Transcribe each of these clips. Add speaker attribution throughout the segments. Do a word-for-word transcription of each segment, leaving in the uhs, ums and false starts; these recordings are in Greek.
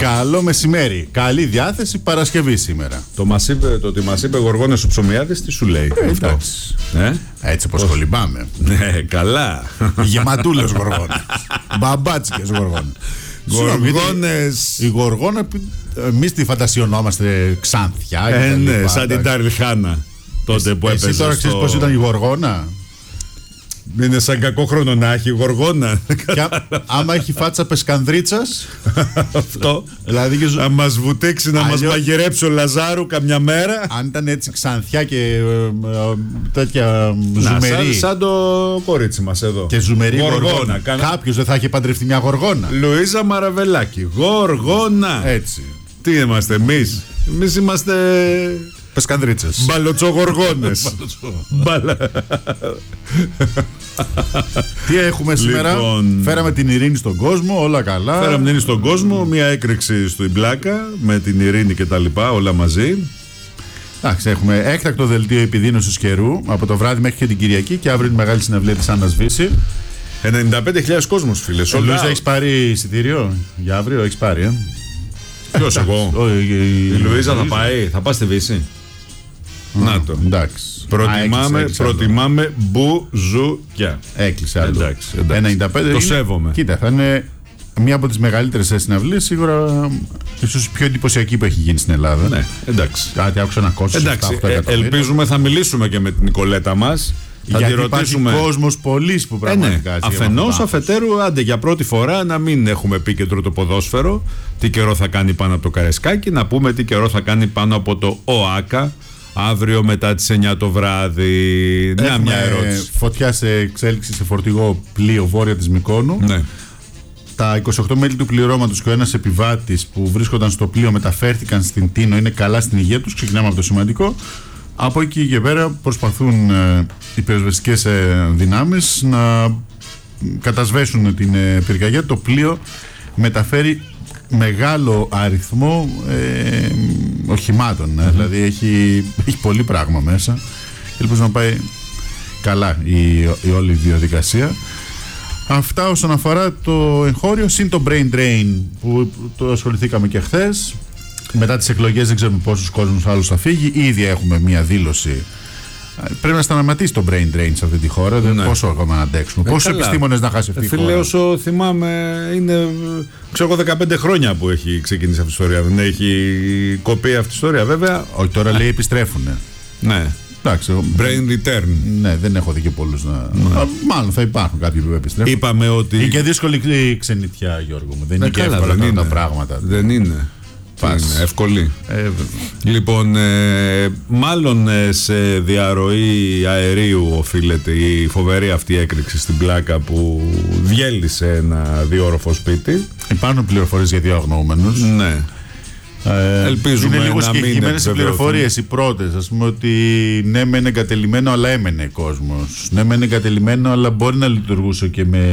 Speaker 1: Καλό μεσημέρι. Καλή διάθεση Παρασκευή σήμερα.
Speaker 2: Το, μας είπε, το ότι μας είπε Γοργόνες ο Ψωμιάδης, τι σου λέει?
Speaker 1: Ε, εντάξει.
Speaker 2: Ε?
Speaker 1: Έτσι πως κολυμπάμε.
Speaker 2: Ναι, καλά.
Speaker 1: Γεματούλες Γοργόνα. Μπαμπάτσικες Γοργόνα.
Speaker 2: Γοργόνες.
Speaker 1: Η Γοργόνα, εμείς τη φαντασιωνόμαστε Ξάνθια.
Speaker 2: Ε, ναι, σαν την Ταρλιχάνα. Τότε που έπαιζε.
Speaker 1: Εσύ τώρα ξέρεις πως ήταν η Γοργόνα?
Speaker 2: Είναι σαν κακό χρόνο να έχει η Γοργόνα.
Speaker 1: Και άμα έχει φάτσα πεσκανδρίτσας.
Speaker 2: Αυτό.
Speaker 1: Δηλαδή και ζου...
Speaker 2: να μας βουτήξει, να Αλλιώς... μας μαγειρέψει ο Λαζάρου καμιά μέρα.
Speaker 1: Αν ήταν έτσι Ξανθιά και ε, ε, τέτοια ζουμερή.
Speaker 2: Σαν, σαν το κορίτσι μας εδώ.
Speaker 1: Και ζουμερή Γοργόνα.
Speaker 2: Γοργόνα. Κάνα...
Speaker 1: Κάποιος δεν θα έχει παντρευτεί μια Γοργόνα.
Speaker 2: Λουίζα Μαραβελάκη. Γοργόνα.
Speaker 1: Έτσι.
Speaker 2: Τι είμαστε εμείς? Εμείς είμαστε...
Speaker 1: Πεσκανδρίτσες.
Speaker 2: Μπαλοτσογοργόνες. Μπαλα...
Speaker 1: Τι έχουμε σήμερα?
Speaker 2: Λοιπόν...
Speaker 1: Φέραμε την ειρήνη στον κόσμο, όλα καλά.
Speaker 2: Φέραμε την ειρήνη στον κόσμο, μια έκρηξη στην πλάκα με την ειρήνη και τα λοιπά, όλα μαζί.
Speaker 1: Εντάξει, έχουμε έκτακτο δελτίο επιδείνωσης καιρού από το βράδυ μέχρι και την Κυριακή και αύριο είναι μεγάλη συναυλία της Άννας Βύση.
Speaker 2: ενενήντα πέντε χιλιάδες κόσμος, φίλε.
Speaker 1: Ε, Λουίζα, έχεις πάρει εισιτήριο για αύριο? Έχεις πάρει, ε?
Speaker 2: Ποιος, εγώ?
Speaker 1: Ο, η, η,
Speaker 2: η Λουίζα θα πάει, θα πάει στη Βύση. Mm, να το.
Speaker 1: Εντάξει.
Speaker 2: Προτιμάμε, Α, έκλεισε, προτιμάμε μπουζούκια.
Speaker 1: Έκλεισε άλλο.
Speaker 2: Εντάξει, εντάξει.
Speaker 1: ενενήντα πέντε
Speaker 2: το
Speaker 1: είναι,
Speaker 2: σέβομαι.
Speaker 1: Κοίτα, θα είναι μία από τις μεγαλύτερες συναυλίες, σίγουρα ίσως πιο εντυπωσιακή που έχει γίνει στην Ελλάδα.
Speaker 2: Ναι, εντάξει.
Speaker 1: Κάτι άκουσα να κόστος.
Speaker 2: Εντάξει, ε, ελπίζουμε θα μιλήσουμε και με την Νικολέτα μας. Θα
Speaker 1: γιατί
Speaker 2: τη ρωτήσουμε.
Speaker 1: Υπάρχει κόσμος πολύς που πραγματικά.
Speaker 2: Ε, ναι. Αφενός, αφετέρου, άντε για πρώτη φορά να μην έχουμε επίκεντρο το ποδόσφαιρο. Τι καιρό θα κάνει πάνω από το Καρεσκάκι, να πούμε τι καιρό θα κάνει πάνω από το ΟΑΚΑ. Αύριο μετά τις εννιά το βράδυ. Μια, μια ερώτηση.
Speaker 1: Φωτιά σε εξέλιξη σε φορτηγό πλοίο βόρεια της Μυκόνου.
Speaker 2: Ναι.
Speaker 1: Τα είκοσι οκτώ μέλη του πληρώματος και ο ένας επιβάτης που βρίσκονταν στο πλοίο μεταφέρθηκαν στην Τίνο, είναι καλά στην υγεία τους. Ξεκινάμε από το σημαντικό. Από εκεί και πέρα προσπαθούν ε, οι πυροσβεστικές ε, δυνάμεις να κατασβέσουν την ε, πυρκαγιά. Το πλοίο μεταφέρει μεγάλο αριθμό ε, οχημάτων, mm-hmm. δηλαδή έχει, έχει πολύ πράγμα μέσα. Ελπίζω να πάει καλά η, η όλη διαδικασία. Αυτά όσον αφορά το εγχώριο, συν το brain drain που το ασχοληθήκαμε και χθες. Μετά τις εκλογές δεν ξέρουμε πόσους κόσμους άλλους θα φύγει. Ήδη έχουμε μία δήλωση. Πρέπει να σταματήσει το brain drain σε αυτή τη χώρα. Ναι. Πόσο ακόμα να αντέξουμε, ε, πόσους επιστήμονες να χάσει αυτή η χώρα.
Speaker 2: Φίλε, όσο θυμάμαι, είναι ξέρω εγώ δεκαπέντε χρόνια που έχει ξεκινήσει αυτή η ιστορία. Δεν έχει κοπεί αυτή η ιστορία, βέβαια.
Speaker 1: Όχι, τώρα λέει επιστρέφουν.
Speaker 2: Ναι.
Speaker 1: Εντάξει,
Speaker 2: brain return.
Speaker 1: Ναι, δεν έχω δει και πολλούς να. Ναι. Α, μάλλον θα υπάρχουν κάποιοι που επιστρέφουν.
Speaker 2: Είπαμε ότι.
Speaker 1: Είναι και δύσκολη η ξενιτιά, Γιώργο μου. Δεν είναι και εύκολα αυτά τα πράγματα.
Speaker 2: Δεν είναι. Είναι εύκολη.
Speaker 1: Ε,
Speaker 2: λοιπόν, ε, μάλλον ε, σε διαρροή αερίου οφείλεται η φοβερή αυτή έκρηξη στην πλάκα που διέλυσε ένα διόροφο σπίτι.
Speaker 1: Υπάρχουν πληροφορίες για δύο αγνοούμενους.
Speaker 2: Ναι.
Speaker 1: Ε,
Speaker 2: Ελπίζουμε
Speaker 1: είναι λίγο
Speaker 2: να μην
Speaker 1: συγκεκριμένες οι πληροφορίες οι πρώτες. Ας πούμε ότι ναι, μεν εγκατελειμμένο, αλλά έμενε κόσμος. Ναι, μεν εγκατελειμμένο, αλλά μπορεί να λειτουργούσε και με,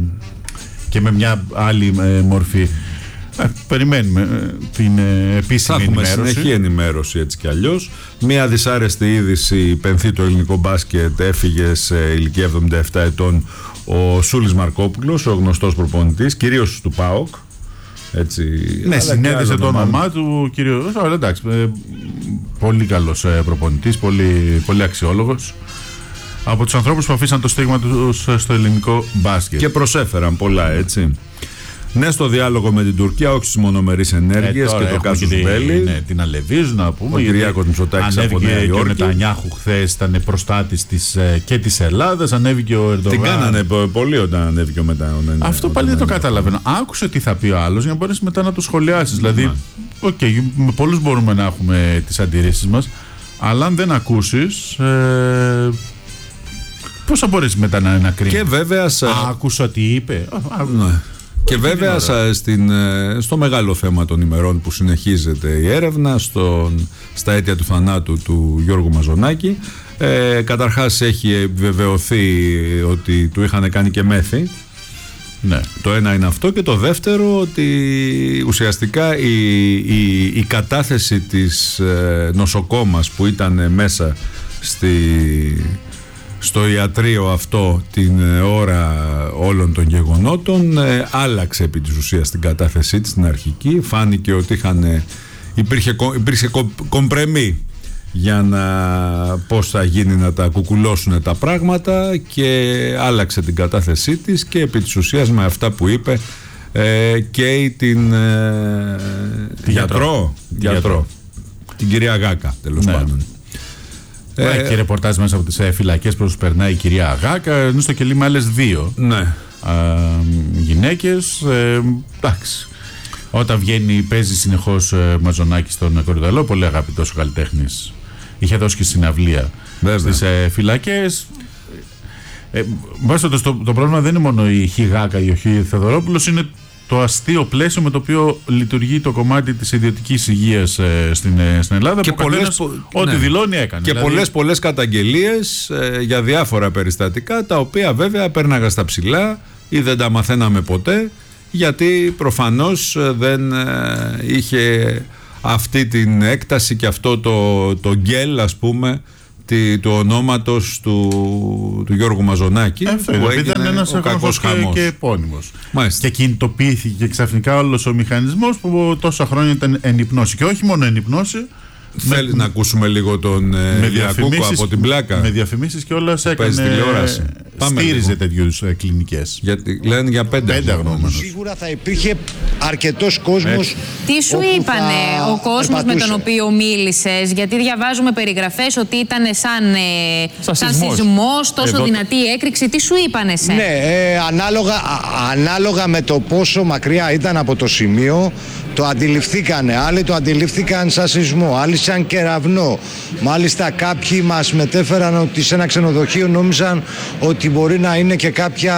Speaker 1: και με μια άλλη ε, μορφή. Ε, περιμένουμε ε, την ε, επίσημη ενημέρωση.
Speaker 2: Θα έχουμε συνεχή ενημέρωση έτσι κι αλλιώς. Μια δυσάρεστη είδηση πενθεί το ελληνικό μπάσκετ. Έφυγε σε ηλικία εβδομήντα επτά ετών ο Σούλης Μαρκόπουλος, ο γνωστός προπονητής, κυρίως του ΠΑΟΚ. Έτσι,
Speaker 1: ναι, συνέδεσε το όνομά του κύριος, αλλά εντάξει, ε, πολύ καλός ε, προπονητής, πολύ, πολύ αξιόλογος. Από τους ανθρώπους που αφήσαν το στίγμα τους στο ελληνικό μπάσκετ.
Speaker 2: Και προσέφεραν πολλά, έτσι. Ναι, στο διάλογο με την Τουρκία, όχι στις μονομερείς ενέργειες ε, και το κάσους Μπέλη.
Speaker 1: Ναι, την Αλεβίζου να πούμε.
Speaker 2: Ο Κυριάκος Μητσοτάκης από Νέα Υόρκη.
Speaker 1: Και ο Νετανιάχου χθες ήταν προστάτης της, και της Ελλάδας. Ανέβηκε ο Ερντογάν.
Speaker 2: Την κάνανε πολύ όταν ανέβηκε ο Μετανιάχου.
Speaker 1: Αυτό πάλι δεν το καταλαβαίνω. Άκουσε τι θα πει ο άλλος για να μπορέσει μετά να το σχολιάσεις. Δηλαδή, οκ, okay, με πολλούς μπορούμε να έχουμε τις αντιρρήσεις μας, αλλά αν δεν ακούσεις. Ε, πώς θα μπορείς μετά να, να κρίνεις?
Speaker 2: Και βέβαια.
Speaker 1: Άκουσα τι είπε.
Speaker 2: Ναι. Και βέβαια στην, στο μεγάλο θέμα των ημερών που συνεχίζεται η έρευνα στον, στα αίτια του θανάτου του Γιώργου Μαζονάκη, ε, καταρχάς έχει επιβεβαιωθεί ότι του είχαν κάνει και μέθη.
Speaker 1: Ναι.
Speaker 2: Το ένα είναι αυτό, και το δεύτερο ότι ουσιαστικά η, η, η κατάθεση της ε, νοσοκόμας που ήταν μέσα στη, στο ιατρείο αυτό την ώρα όλων των γεγονότων. Ε, άλλαξε επί της ουσίας την κατάθεσή της στην αρχική. Φάνηκε ότι είχαν, υπήρχε, υπήρχε κομπρεμή για να πώς θα γίνει να τα κουκουλώσουν τα πράγματα, και άλλαξε την κατάθεσή της και επί της ουσίας με αυτά που είπε ε, και την ε,
Speaker 1: τη γιατρό,
Speaker 2: γιατρό, γιατρό. την κυρία Γάκα, τέλος ναι. πάντων.
Speaker 1: Ε, και ρεπορτάζ μέσα από τις ε, φυλακές που περνάει η κυρία Γάκα. Είναι στο κελί με άλλες δύο
Speaker 2: ναι.
Speaker 1: ε, γυναίκες. Ε, εντάξει. Όταν βγαίνει, παίζει συνεχώς ε, Μαζονάκη στον Κορυδαλό, πολύ αγαπητός ο καλλιτέχνης. Είχε δώσει και συναυλία στις ε, φυλακές. Ε, το, το, το πρόβλημα δεν είναι μόνο η Χ Γάκα ή ο Χ Θεοδωρόπουλος, είναι το αστείο πλαίσιο με το οποίο λειτουργεί το κομμάτι της ιδιωτικής υγείας ε, στην, ε, στην Ελλάδα.
Speaker 2: Και
Speaker 1: που πολλές, πο, ό,τι ναι. δηλώνει έκανε.
Speaker 2: Και δηλαδή... πολλές πολλές καταγγελίες ε, για διάφορα περιστατικά, τα οποία βέβαια πέρναγα στα ψηλά ή δεν τα μαθαίναμε ποτέ, γιατί προφανώς δεν ε, είχε αυτή την έκταση και αυτό το, το γκέλ, ας πούμε, τη, του ονόματος του, του Γιώργου Μαζονάκη,
Speaker 1: ε, που έγινε ήταν ένας ο κακός χαμός και, και επώνυμος. Μάλιστα. Και κινητοποιήθηκε ξαφνικά όλος ο μηχανισμός που τόσα χρόνια ήταν εν υπνώση. Και όχι μόνο εν υπνώση.
Speaker 2: Θέλεις με, να ακούσουμε λίγο τον Διακούκο από την πλάκα?
Speaker 1: Με διαφημίσεις και όλα σε έκανε.
Speaker 2: Τηλεόραση.
Speaker 1: Στήριζε τέτοιους ε, κλινικές.
Speaker 2: Γιατί λένε για πέντε,
Speaker 1: πέντε αγνώμενους.
Speaker 3: Σίγουρα θα υπήρχε αρκετός κόσμος.
Speaker 4: Τι σου είπανε ο κόσμος με τον οποίο μίλησες? Γιατί διαβάζουμε περιγραφές ότι ήταν σαν, ε, σαν, σαν σεισμός, τόσο Εδώ... δυνατή η έκρηξη. Τι σου είπανε σε?
Speaker 3: Ναι, ε, ανάλογα, α, ανάλογα με το πόσο μακριά ήταν από το σημείο, το αντιληφθήκανε. Άλλοι το αντιλήφθηκαν σαν σεισμό, άλλοι σαν κεραυνό. Μάλιστα κάποιοι μας μετέφεραν ότι σε ένα ξενοδοχείο νόμιζαν ότι μπορεί να είναι και κάποια,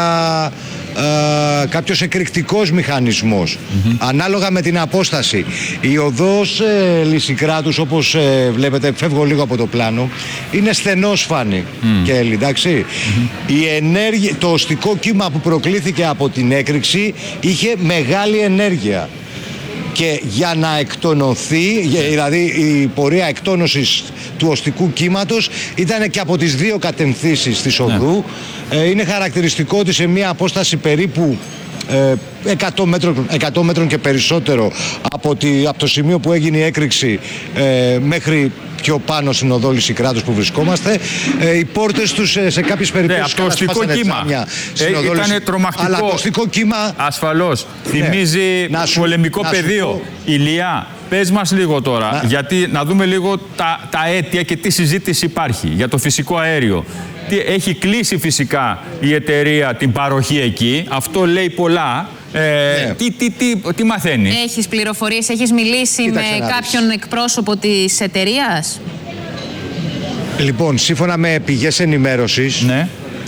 Speaker 3: ε, κάποιος εκρηκτικός μηχανισμός. Mm-hmm. Ανάλογα με την απόσταση. Η οδός ε, Λυσικράτους, όπως ε, βλέπετε, φεύγω λίγο από το πλάνο, είναι στενόσφανη mm. και εντάξει. Mm-hmm. Η ενέργεια, το οστικό κύμα που προκλήθηκε από την έκρηξη είχε μεγάλη ενέργεια. Και για να εκτονωθεί, δηλαδή η πορεία εκτόνωσης του οστικού κύματος ήταν και από τις δύο κατευθύνσεις της οδού. Ναι. Ε, είναι χαρακτηριστικό ότι σε μια απόσταση περίπου ε, εκατό μέτρων, εκατό μέτρων και περισσότερο από, τη, από το σημείο που έγινε η έκρηξη ε, μέχρι πιο πάνω στην οδό Λυσικράτους που βρισκόμαστε, ε, οι πόρτες τους ε, σε κάποιες περιπτώσεις
Speaker 5: ναι, το οστικό κύμα ε, ήταν τρομακτικό.
Speaker 3: Αλλά το οστικό κύμα
Speaker 5: ασφαλώς ναι. θυμίζει σου, πολεμικό πεδίο. Πω... Ηλία, πες μας λίγο τώρα, να... γιατί να δούμε λίγο τα, τα αίτια και τι συζήτηση υπάρχει για το φυσικό αέριο. Έχει κλείσει φυσικά η εταιρεία την παροχή εκεί, αυτό λέει πολλά. Ε, ναι. τι, τι, τι, τι μαθαίνει?
Speaker 4: Έχεις πληροφορίες, έχεις μιλήσει Κοίταξε με κάποιον εκπρόσωπο της εταιρείας?
Speaker 3: Λοιπόν, σύμφωνα με πηγές ενημέρωσης, ναι.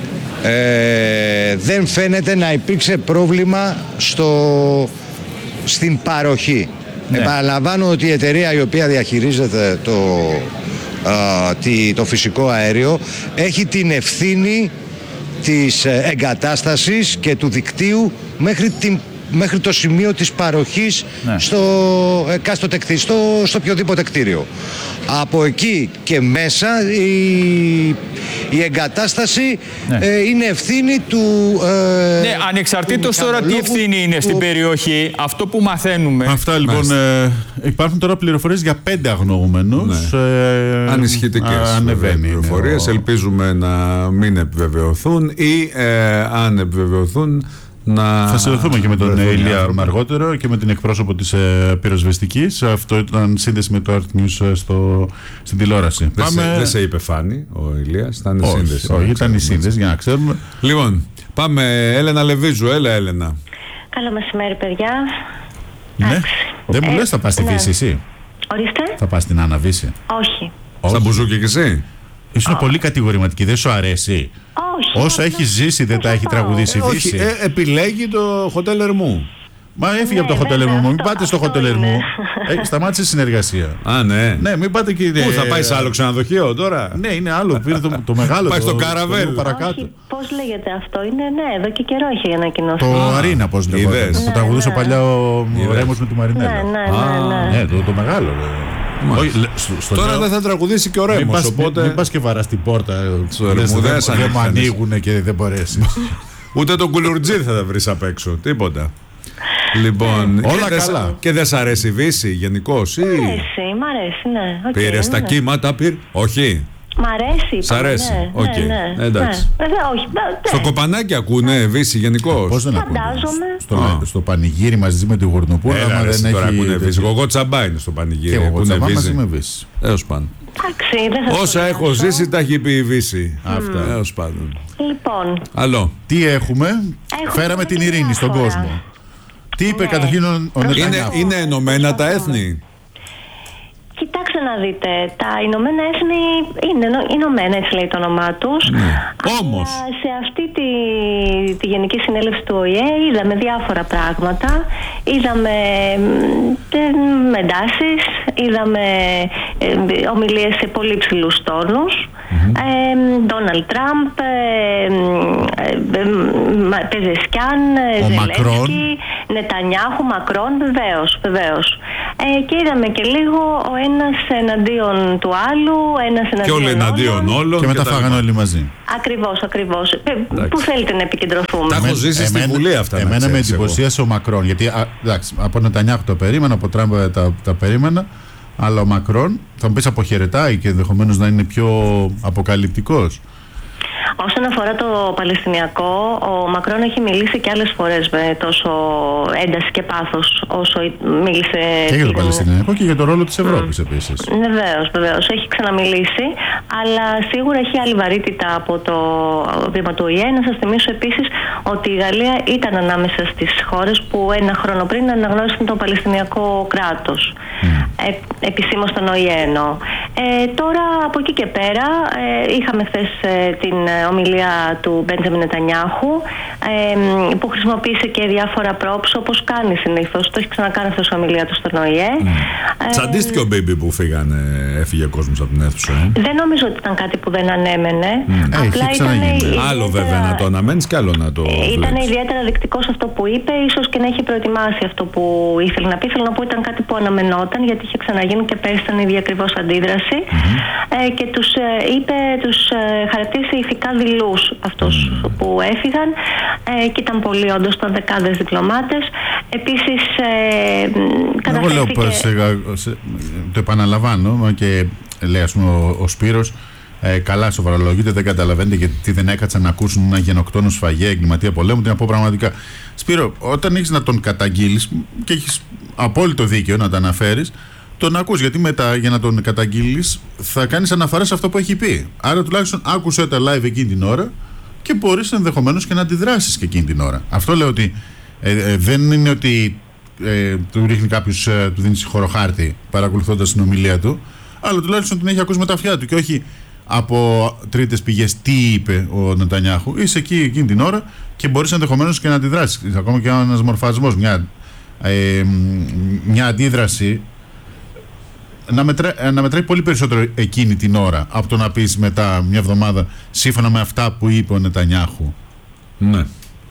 Speaker 3: ε, δεν φαίνεται να υπήρξε πρόβλημα στο, στην παροχή. Ναι. Επαναλαμβάνω ότι η εταιρεία η οποία διαχειρίζεται το, α, τη, το φυσικό αέριο έχει την ευθύνη της εγκατάστασης και του δικτύου μέχρι, την, μέχρι το σημείο της παροχής ναι. στο, εκάστοτε, στο, στο οποιοδήποτε κτίριο. Από εκεί και μέσα η, η εγκατάσταση ναι. ε, είναι ευθύνη του ε,
Speaker 5: ναι, ανεξαρτήτως του τώρα τι ευθύνη είναι του... στην περιοχή, αυτό που μαθαίνουμε.
Speaker 1: Αυτά λοιπόν, ε, υπάρχουν τώρα πληροφορίες για πέντε αγνοούμενους. Ναι. Ε,
Speaker 2: Ανισχυτικές πληροφορίες, ο... ελπίζουμε να μην επιβεβαιωθούν ή ε, αν επιβεβαιωθούν να...
Speaker 1: Θα συνδεθούμε και με τον Ηλία αργότερο και με την εκπρόσωπο της ε, πυροσβεστικής. Αυτό ήταν σύνδεση με το Art News στο, στην τηλεόραση.
Speaker 2: Δεν πάμε... σε, δε σε είπε Φάνη ο Ηλίας, ήταν η σύνδεση.
Speaker 1: Όχι, ήταν η σύνδεση για να ξέρουμε.
Speaker 2: Λοιπόν, πάμε Έλενα Λεβίζου. Έλα Έλενα.
Speaker 6: Καλό μεσημέρι παιδιά.
Speaker 1: Ναι, δεν μου ε, λες θα πας στη ναι. Βύση εσύ?
Speaker 6: Ορίστε.
Speaker 1: Θα πας στην Άννα Βύση?
Speaker 6: Όχι.
Speaker 2: Στα μπουζούκια κι εσύ?
Speaker 1: Ήσουν oh. πολύ κατηγορηματική, δεν σου αρέσει?
Speaker 6: Όχι.
Speaker 1: Όσα έχει ζήσει δεν τα έχει τραγουδήσει η Βύση.
Speaker 2: Ε, επιλέγει το Hotel Ermou.
Speaker 1: Μα έφυγε ναι, από το Hotel Ermou. Μην πάτε στο Hotel Ermou. Ε, σταμάτησε η συνεργασία.
Speaker 2: Α, ναι.
Speaker 1: Ναι, μην πάτε και.
Speaker 2: Πού θα πάει σε άλλο ξενοδοχείο τώρα?
Speaker 1: Ναι, είναι άλλο. Πήρε το, το μεγάλο.
Speaker 2: Πάει στο Καραβέλ.
Speaker 6: Πώς λέγεται αυτό? Είναι ναι, εδώ και καιρό είχε ανακοινωθεί.
Speaker 1: Το Αρίνα, πώς λέγεται. Το τραγουδούσε παλιά ο Ρέμος με τη Μαρινέλα.
Speaker 6: Ναι, ναι, ναι.
Speaker 1: Ναι, το μεγάλο. Όχι, στο, στο
Speaker 2: τώρα
Speaker 1: λέω,
Speaker 2: δεν θα τραγουδήσει και ο Ρέμος.
Speaker 1: Μην,
Speaker 2: οπότε...
Speaker 1: μην πας και βαράς την πόρτα.
Speaker 2: Δεν
Speaker 1: μου ανοίγουνε και δεν μπορέσει.
Speaker 2: Ούτε τον κουλουρτζί θα τα βρεις απ' έξω. Τίποτα. Λοιπόν,
Speaker 1: όλα
Speaker 2: και
Speaker 1: καλά.
Speaker 2: Δε, και δεν σ' αρέσει η Βύση γενικώς?
Speaker 6: Μ' αρέσει, μ' αρέσει, ναι. Okay,
Speaker 2: πήρες τα
Speaker 6: ναι.
Speaker 2: κύματα, πήρε. Όχι.
Speaker 6: Μ' αρέσει.
Speaker 2: Σ' αρέσει.
Speaker 6: Ναι,
Speaker 2: okay.
Speaker 6: ναι, ναι,
Speaker 2: εντάξει.
Speaker 6: Ναι. Όχι, ναι.
Speaker 2: Στο κοπανάκι ακούνε Βύση γενικώς?
Speaker 1: Πώς δεν ακούνε?
Speaker 6: Φαντάζομαι.
Speaker 1: Στο, στο πανηγύρι μαζί με τη Γουρνουπούρα.
Speaker 2: Έλα,
Speaker 1: δεν
Speaker 2: τώρα
Speaker 1: έχει...
Speaker 2: ακούνε Βύση. Εγώ τσαμπά είναι στο πανηγύρι.
Speaker 1: Και εγώ τσαμπά μαζί με Βύση.
Speaker 2: Έως πάνω. Όσα έχω ζήσει τα έχει πει η Βύση. Αυτά. Έως πάντων.
Speaker 6: Λοιπόν.
Speaker 2: Άλλο.
Speaker 1: Τι έχουμε?
Speaker 6: Έχουμε
Speaker 1: Φέραμε την ειρήνη στον κόσμο. Τι είπε
Speaker 6: ναι.
Speaker 1: καταρχήν ο, ο
Speaker 2: είναι, είναι ενωμένα τα έθνη?
Speaker 6: Κοιτάξτε να δείτε, τα Ηνωμένα Έθνη είναι ενωμένα, έτσι λέει το όνομά τους.
Speaker 2: Ναι. Όμως
Speaker 6: σε αυτή τη, τη Γενική Συνέλευση του Ο Η Ε είδαμε διάφορα πράγματα. Είδαμε ε, εντάσεις, είδαμε ε, ομιλίες σε πολύ ψηλούς τόνους. Ντόναλντ Τραμπ, Πεζεσκιάν, Ζελένσκι, Νετανιάχου, Μακρόν, βεβαίως, βεβαίως. Ε, και είδαμε και λίγο ο ένας εναντίον του άλλου, ένας εναντίον,
Speaker 2: και όλοι εναντίον όλων.
Speaker 1: Και μετά φάγανε όλοι μαζί.
Speaker 6: Ακριβώς, ακριβώς. Πού θέλετε να επικεντρωθούμε?
Speaker 2: Τα έχω ζήσει στη Βουλή αυτά.
Speaker 1: Εμένα με εντυπωσίασε ο Μακρόν. Γιατί α, εντάξει, από Νετανιάχου το περίμενα, από Τραμπ τα, τα περίμενα. Αλλά ο Μακρόν θα μου πεις αποχαιρετάει και ενδεχομένως να είναι πιο αποκαλυπτικός.
Speaker 6: Όσον αφορά το Παλαιστινιακό, ο Μακρόν έχει μιλήσει και άλλες φορές με τόσο ένταση και πάθος όσο μίλησε.
Speaker 1: Και για το Παλαιστινιακό και για το ρόλο της Ευρώπης mm. επίσης.
Speaker 6: Βεβαίως, βεβαίως. Έχει ξαναμιλήσει, αλλά σίγουρα έχει άλλη βαρύτητα από το βήμα του Ο Η Ε. Να σας θυμίσω επίσης ότι η Γαλλία ήταν ανάμεσα στις χώρες που ένα χρόνο πριν αναγνώρισαν το Παλαιστινιακό κράτος. Mm. Ε, επισήμως στον Ο Η Ε εννοώ. Ε, τώρα από εκεί και πέρα ε, είχαμε χθες ε, την ομιλία του Μπέντζαμιν Νετανιάχου ε, που χρησιμοποίησε και διάφορα props όπως κάνει συνήθως. Το έχει ξανακάνει αυτό στην ομιλία του στον Ο Η Ε. Mm. Ε,
Speaker 2: Τσαντίστηκε ο Μπέιμπι που φύγανε, έφυγε ο κόσμος από την αίθουσα. Ε?
Speaker 6: Δεν νομίζω ότι ήταν κάτι που δεν ανέμενε. Mm.
Speaker 1: Απλά ήταν ιδιαίτερα...
Speaker 2: Άλλο βέβαια να το αναμένεις και άλλο να το βλέπεις.
Speaker 6: Ήταν ιδιαίτερα δεκτικός αυτό που είπε, ίσως και να είχε προετοιμάσει αυτό που ήθελε να πει. Θέλω να πω ήταν κάτι που αναμενόταν, γιατί είχε ξαναγίνει και πέρυσι ήταν η ίδια ακριβώς αντίδραση. Mm-hmm. Ε, και τους ε, είπε, τους ε, χαρακτήρισε ηθικά δειλούς αυτούς mm. που έφυγαν ε, και ήταν πολλοί όντως, ήταν δεκάδες διπλωμάτες. Επίσης ε, καταφέρθηκε... Εγώ λέω πως,
Speaker 1: το επαναλαμβάνω και λέει ας πούμε ο, ο Σπύρος ε, καλά σοβαρολογείται, δεν καταλαβαίνετε γιατί δεν έκατσαν να ακούσουν ένα γενοκτόνο σφαγέ, εγκληματία πολέμου. Τι να πω πραγματικά. Σπύρο, όταν έχεις να τον καταγγείλεις και έχεις απόλυτο δίκαιο να τα αναφέρεις, τον ακούς, γιατί μετά για να τον καταγγείλεις θα κάνεις αναφορά σε αυτό που έχει πει. Άρα τουλάχιστον άκουσε τα live εκείνη την ώρα και μπορείς ενδεχομένως και να αντιδράσεις και εκείνη την ώρα. Αυτό λέω ότι ε, ε, δεν είναι ότι ε, του ρίχνει κάποιος, ε, του δίνει χωροχάρτη παρακολουθώντας την ομιλία του, αλλά τουλάχιστον την έχει ακούσει με τα αυτιά του και όχι από τρίτες πηγές τι είπε ο Νετανιάχου. Είσαι εκεί εκείνη την ώρα και μπορείς ενδεχομένως και να αντιδράσεις. Ακόμα και ένας μορφασμός, μια, ε, μια αντίδραση να, μετρά, να μετράει πολύ περισσότερο εκείνη την ώρα από το να πεις μετά μια εβδομάδα σύμφωνα με αυτά που είπε ο Νετανιάχου.
Speaker 2: Ναι.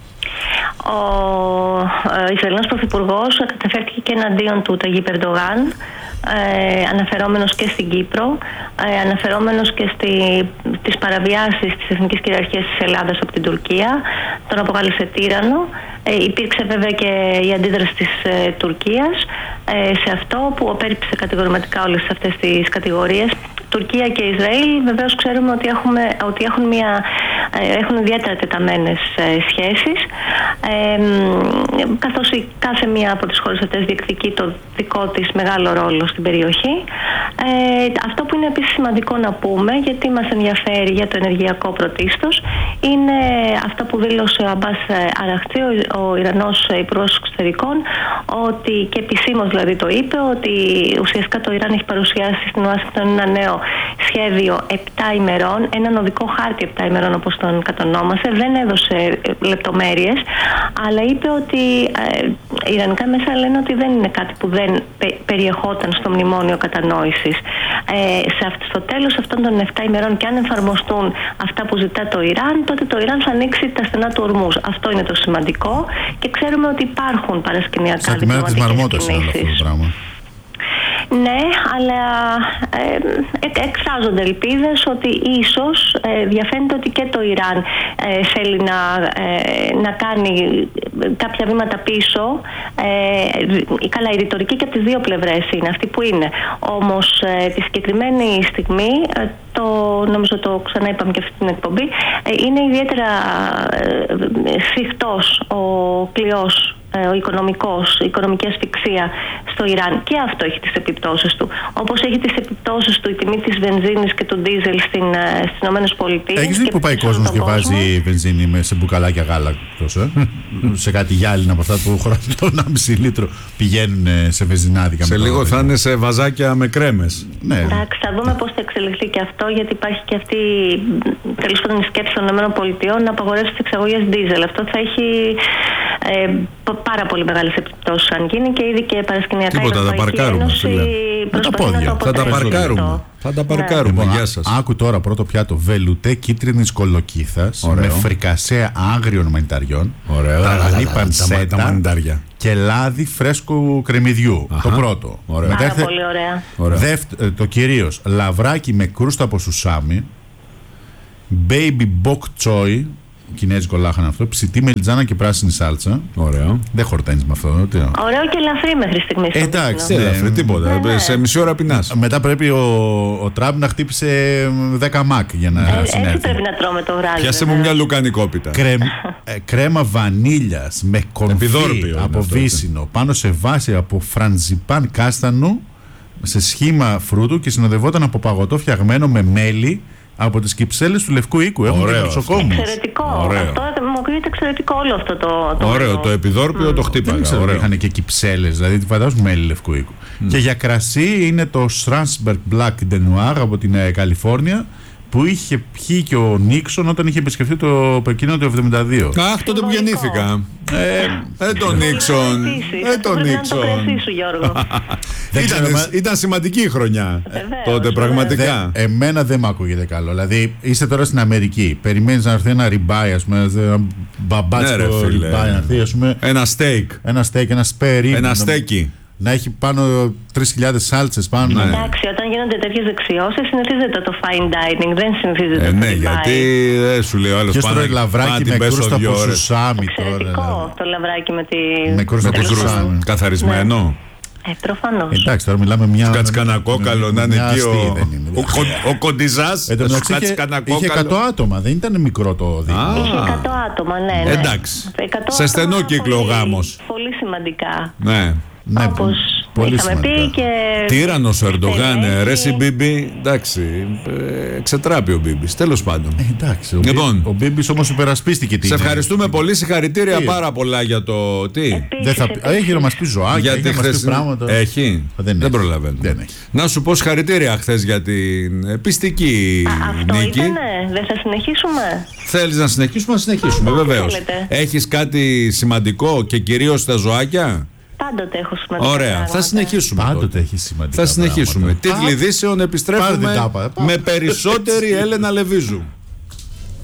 Speaker 6: Ο Ισραηλινός Πρωθυπουργός καταφέρθηκε και εναντίον του Ταγίπ Ερντογάν, ε, αναφερόμενος και στην Κύπρο, ε, αναφερόμενος και στη, τις παραβιάσεις της εθνικής κυριαρχίας της Ελλάδας από την Τουρκία. Τον αποκάλεσε τύρανο. Ε, υπήρξε βέβαια και η αντίδραση της ε, Τουρκίας ε, σε αυτό που απέρριψε κατηγορηματικά όλες αυτές τις κατηγορίες. Τουρκία και Ισραήλ βεβαίως ξέρουμε ότι, έχουμε, ότι έχουν, μια, έχουν ιδιαίτερα τεταμένες σχέσεις, ε, καθώς κάθε μία από τις χώρες αυτές διεκδικεί το δικό της μεγάλο ρόλο στην περιοχή. Ε, αυτό που είναι επίσης σημαντικό να πούμε, γιατί μας ενδιαφέρει για το ενεργειακό πρωτίστως, είναι αυτό που δήλωσε ο Αμπάς Αραχτζή, ο, ο Ιρανός Υπουργός Εξωτερικών, ότι και επισήμως δηλαδή το είπε, ότι ουσιαστικά το Ιράν έχει παρουσιάσει στην Ουάσιγκτον ένα νέο σχέδιο επτά ημερών, έναν οδικό χάρτη επτά ημερών όπως τον κατονόμασε. Δεν έδωσε λεπτομέρειες, αλλά είπε ότι ε, οι Ιρανικά μέσα λένε ότι δεν είναι κάτι που δεν πε, περιεχόταν στο μνημόνιο κατανόησης. Ε, σε αυτό, στο τέλος αυτών των επτά ημερών, και αν εφαρμοστούν αυτά που ζητά το Ιράν, τότε το Ιράν θα ανοίξει τα στενά του ορμούς. Αυτό είναι το σημαντικό και ξέρουμε ότι υπάρχουν παρασκηνιακά διπλωματικές κινήσεις. Ναι, αλλά ε, ε, εκφράζονται ελπίδες ότι ίσως ε, διαφαίνεται ότι και το Ιράν ε, θέλει να, ε, να κάνει κάποια βήματα πίσω. Ε, καλά, η ρητορική και από τις δύο πλευρές είναι αυτή που είναι. Όμως ε, τη συγκεκριμένη στιγμή, ε, το, νομίζω το ξανά είπαμε και αυτή την εκπομπή, ε, είναι ιδιαίτερα ε, σφιχτός ο κλειός, ο οικονομικός, η οικονομική ασφυξία στο Ιράν, και αυτό έχει τις επιπτώσεις του. Όπως έχει τις επιπτώσεις του η τιμή της βενζίνης και του ντίζελ στην, στις Ηνωμένες Πολιτείες.
Speaker 1: Έχεις δει που πάει ο κόσμος και βάζει βενζίνη σε μπουκαλάκια γάλα, τόσο, ε? σε κάτι γυάλινα από αυτά που χωράνε το ενάμιση λίτρο, πηγαίνουν σε βενζινάδικα.
Speaker 2: Σε λίγο θα είναι σε βαζάκια με κρέμες.
Speaker 1: Ναι.
Speaker 6: Εντάξει, θα δούμε πώς θα εξελιχθεί και αυτό, γιατί υπάρχει και αυτή, τέλος πάντων, η σκέψη των ΗΠΑ να απαγορεύσει τις εξαγωγές ντίζελ. Αυτό θα έχει ε, πάρα πολύ μεγάλες επιπτώσεις αν γίνει, και ήδη και παρασκηνιακά η Ευρωπαϊκή Ένωση προσπαθεί να το αποτρέψει.
Speaker 2: Θα τα παρκάρουμε. Θα τα παρκάρουμε.
Speaker 1: Ναι.
Speaker 2: Γεια σας.
Speaker 1: Άκου τώρα πρώτο πιάτο. Βελουτέ κίτρινης κολοκύθας με φρικασέα άγριων μανιταριών, ταραλή πανσέτα και λάδι φρέσκου κρεμμυδιού. Το πρώτο.
Speaker 6: Πάρα πολύ ωραία.
Speaker 1: Δεύτερο, το κυρίως, λαβράκι με κρούστα από σουσάμι, baby bok choy, κινέζικο λάχανο αυτό, ψητή μελιτζάνα και πράσινη σάλτσα.
Speaker 2: Ωραίο.
Speaker 1: Δεν χορταίνεις με αυτό. Τι.
Speaker 6: Ωραίο και ελαφρύ μέχρι στιγμής.
Speaker 1: Εντάξει,
Speaker 2: δεν ελαφρύ τίποτα. Ναι, ναι. Σε μισή ώρα πεινάς.
Speaker 1: Μετά πρέπει ο, ο Τραμπ να χτύπησε δέκα μακ για να
Speaker 6: ε,
Speaker 1: συνέρθει.
Speaker 6: Έτσι πρέπει να τρώμε το βράδυ.
Speaker 2: Πιάσε μου μια λουκανικόπιτα.
Speaker 1: Κρέμ, ε, κρέμα βανίλιας με κονφί από βύσσινο πάνω σε βάση από φρανζιπάν κάστανο σε σχήμα φρούτου και συνοδευόταν από παγωτό φτιαγμένο με μέλι από τις κυψέλες του Λευκού Οίκου. Έχουμε και νοσοκόμους.
Speaker 6: Εξαιρετικό. Ωραίο. Αυτό μου ακούγεται εξαιρετικό όλο αυτό το. το
Speaker 2: ωραίο. Το επιδόρπιο mm. το χτύπαγα.
Speaker 1: Δεν ξέρω, είχαν και κυψέλες, δηλαδή φαντάζομαι μέλι Λευκού Οίκου. Mm. Και για κρασί είναι το Strasberg Black de Noir από την ε, Καλιφόρνια, που είχε πιει και ο Νίξον όταν είχε επισκεφτεί το Πεκίνο το εβδομήντα δύο.
Speaker 2: Αχ, τότε που γεννήθηκα. Ε, ε τον Νίξον. Ε, τον Νίξον. Ήταν σημαντική η χρονιά. Τότε πραγματικά.
Speaker 1: Εμένα δεν μ' ακούγεται καλό. Δηλαδή, είστε τώρα στην Αμερική. Περιμένεις να έρθει ένα ριμπάι, ας πούμε, ένα μπαμπάτσικο ριμπάι, να έρθει, ας πούμε.
Speaker 2: Ένα στέικ.
Speaker 1: Ένα στέικ, ένα σπέρι.
Speaker 2: Ένα στέκι.
Speaker 1: Να έχει πάνω τρεις χιλιάδες σάλτσες πάνω.
Speaker 6: Ναι. Εντάξει, όταν γίνονται τέτοιες δεξιώσεις συνηθίζεται το fine dining, δεν συνηθίζεται
Speaker 2: ε,
Speaker 6: το
Speaker 2: ναι,
Speaker 6: fine
Speaker 2: γιατί δεν σου λέω άλλος
Speaker 1: πάνω. Ποιος τρώει λαβράκι με κρούστα από σουσάμι τώρα.
Speaker 6: Εξαιρετικό το λαβράκι με τη...
Speaker 1: Με κρούστα από σουσάμι.
Speaker 2: Καθαρισμένο.
Speaker 6: Ε, προφανώς.
Speaker 1: Εντάξει, τώρα μιλάμε μια.
Speaker 2: Σου κάτσει κανένα κόκαλο να είναι εκεί ο, ο, ο κοντιζάς.
Speaker 1: Σου κάτσει κανένα κόκαλο. Είχε εκατό άτομα, δεν ήταν μικρό το δείγμα.
Speaker 6: Είχε εκατό άτομα, ναι. ναι.
Speaker 2: Εντάξει. Σε στενό κύκλο ο γάμος.
Speaker 6: Πολύ σημαντικά.
Speaker 2: Ναι.
Speaker 1: Ναι,
Speaker 6: όπως
Speaker 1: πολύ
Speaker 6: είχαμε πει και...
Speaker 2: Τύραννος ο Ερντογάν, ρε συ Μπίμπι, εντάξει, ε, ξετράπει ο Μπίμπις, τέλος πάντων.
Speaker 1: Ε, εντάξει, ο,
Speaker 2: λοιπόν,
Speaker 1: Μπί, ο Μπίμπις όμως υπερασπίστηκε την...
Speaker 2: Σε ευχαριστούμε πολύ, συγχαρητήρια τι? πάρα πολλά για το... Τι?
Speaker 6: Επίσης,
Speaker 1: δεν θα...
Speaker 6: επίσης.
Speaker 1: Έχει να μας πει ζωάκια,
Speaker 2: γιατί
Speaker 1: έχει να μας πει πράγματα.
Speaker 2: Έχει, δεν, δεν προλαβαίνω.
Speaker 1: Δεν έχει.
Speaker 2: Να σου πω συγχαρητήρια χθες για την πιστική
Speaker 6: Α, αυτό
Speaker 2: νίκη.
Speaker 6: Ήτανε. Δεν θα συνεχίσουμε.
Speaker 2: Θέλεις να συνεχίσουμε, να συνεχίσουμε, βεβαίως. Έχεις κάτι σημαντικό και κυρίως τα ζωάκια?
Speaker 6: Πάντοτε έχω σημαντικά.
Speaker 2: Ωραία,
Speaker 6: πράγματα.
Speaker 2: θα συνεχίσουμε.
Speaker 1: Πάντοτε έχει σημαντικά.
Speaker 2: Θα συνεχίσουμε.
Speaker 1: Τίτλοι
Speaker 2: ειδήσεων επιστρέφουμε με περισσότερη Έλενα Λεβίζου.